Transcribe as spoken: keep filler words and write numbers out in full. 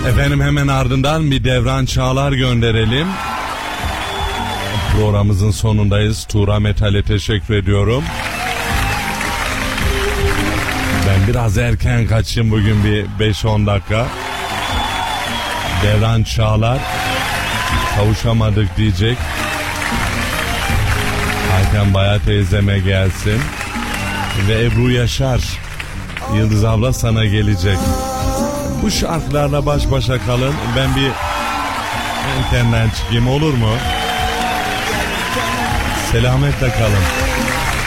Efendim hemen ardından bir Devran Çağlar gönderelim. Programımızın sonundayız. Tuğra Metal'e teşekkür ediyorum. Ben biraz erken kaçayım bugün bir beş on dakika. Devran Çağlar kavuşamadık diyecek. Ayten Baya teyzeme gelsin. Ve Ebru Yaşar, Yıldız abla sana gelecek. Bu şarkılarla baş başa kalın. Ben bir internetten çıkayım, olur mu? Selametle kalın.